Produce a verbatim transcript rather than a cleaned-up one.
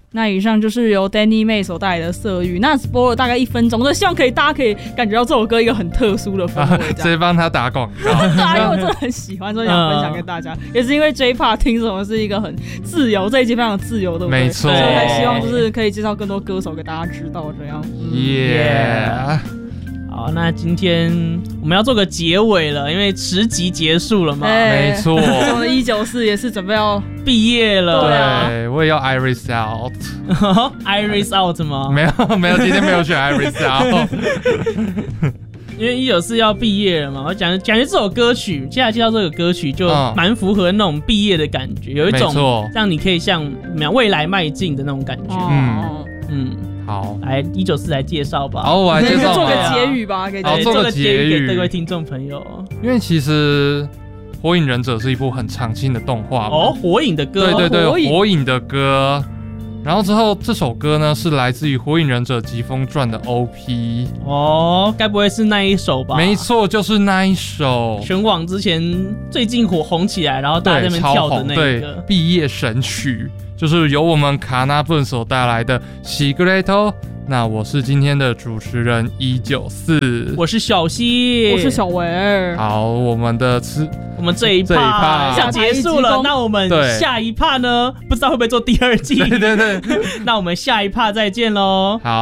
那以上就是由 Danny 妹所带来的色欲，那 spoiler 大概一分钟，就希望可以大家可以感觉到这首歌一个很特殊的氛围， 直接帮他打广告。 对啊，因为我真的很喜欢，所以想分享给大家，也是因为 J-Pop 听什么是一个很自由，这一集非常自由，对不对？ 没错， 所以才希望就是可以介绍更多歌手给大家知道，这样。 耶、 嗯 yeah 好，那今天我们要做个结尾了，因为十集结束了嘛。 欸、没错， 我们的一九四也是准备要毕业了。 对啊，对，我也要 Iris Out。Iris Out 吗？ 没有，没有，今天没有选 Iris Out。 因为一九四要毕业了嘛，我讲感觉这首歌曲，接下来介绍这个歌曲就蛮符合那种毕业的感觉，有一种让你可以向未来迈进的那种感觉。 嗯嗯。 好， 来一九四来介绍吧。 好，我来介绍， 做个结语吧，给好做个结语给各位听众朋友。 因为其实《火影忍者》是一部很常青的动画哦，火影的歌， 对对对， 火影火影的歌。然后之后这首歌呢是来自于《火影忍者疾风传》的 O P 哦，该不会是那一首吧？ 没错，就是那一首。 全网之前最近火红起来，然后大家在那边跳的那个对毕业神曲，就是由我们卡纳顿所带来的《Secret》。那我是今天的主持人一九四， 我是小西， 我是小维儿。 好，我们的吃， 我们这一趴要结束了，那我们下一趴呢，不知道会不会做第二季？ 对对对， 那我们下一趴再见喽。 好。